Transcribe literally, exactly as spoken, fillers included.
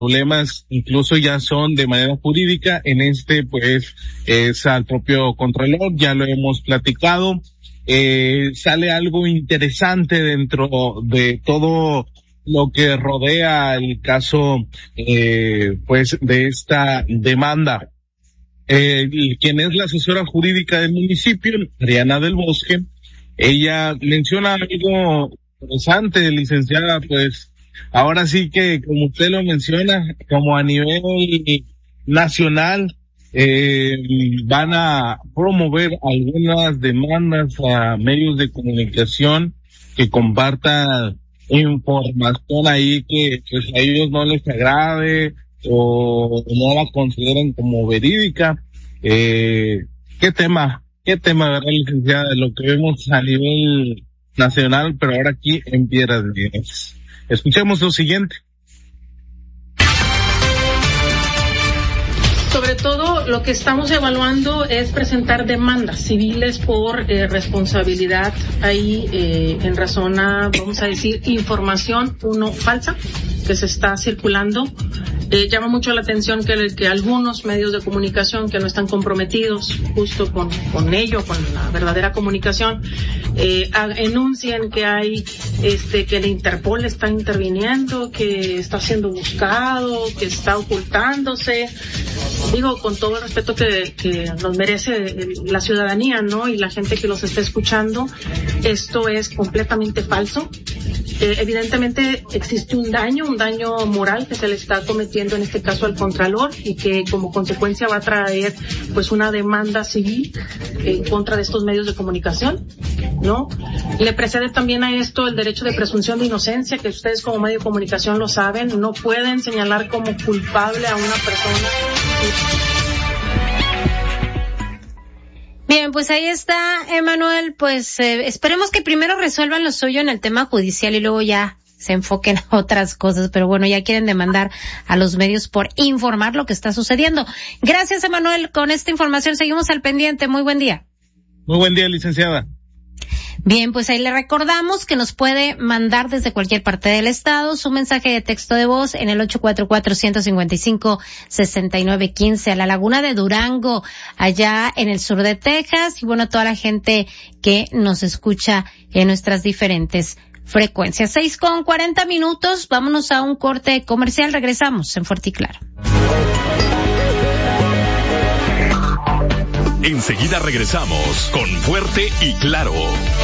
problemas incluso ya son de manera jurídica. En este, pues, es al propio Contralor, ya lo hemos platicado. Eh, sale algo interesante dentro de todo lo que rodea el caso, eh, pues, de esta demanda. Eh, quien es la asesora jurídica del municipio, Ariana del Bosque, ella menciona algo interesante, licenciada, pues, ahora sí que, como usted lo menciona, como a nivel nacional, eh, van a promover algunas demandas a medios de comunicación que compartan información ahí que pues a ellos no les agrade o no la consideren como verídica. Eh, qué tema, qué tema, ¿verdad, licenciada? Lo que vemos a nivel nacional, pero ahora aquí en Piedras Negras. Escuchemos lo siguiente. Sobre todo, lo que estamos evaluando es presentar demandas civiles por eh, responsabilidad ahí eh, en razón a, vamos a decir, información, uno, falsa, que se está circulando. Eh, llama mucho la atención que, que algunos medios de comunicación que no están comprometidos justo con, con ello, con la verdadera comunicación, eh, enuncien que hay, este, que el Interpol está interviniendo, que está siendo buscado, que está ocultándose. Digo, con todo el respeto que, que nos merece la ciudadanía, ¿no? Y la gente que los está escuchando, esto es completamente falso. Eh, evidentemente existe un daño, un daño moral que se le está cometiendo en este caso al Contralor y que como consecuencia va a traer pues una demanda civil en contra de estos medios de comunicación, ¿no? Le precede también a esto el derecho de presunción de inocencia, que ustedes como medio de comunicación lo saben, no pueden señalar como culpable a una persona. Bien, pues ahí está, Emanuel. Pues eh, esperemos que primero resuelvan lo suyo en el tema judicial y luego ya se enfoquen a otras cosas, pero bueno, ya quieren demandar a los medios por informar lo que está sucediendo. Gracias, Emanuel. Con esta información seguimos al pendiente. Muy buen día. Muy buen día, licenciada. Bien, pues ahí le recordamos que nos puede mandar desde cualquier parte del estado su mensaje de texto de voz en el ocho cuatro cuatro, uno cinco cinco, seis nueve uno cinco a la Laguna de Durango, allá en el sur de Texas, y bueno, toda la gente que nos escucha en nuestras diferentes frecuencias. Seis con cuarenta minutos, vámonos a un corte comercial, regresamos en Fuerte y Claro. Enseguida regresamos con Fuerte y Claro.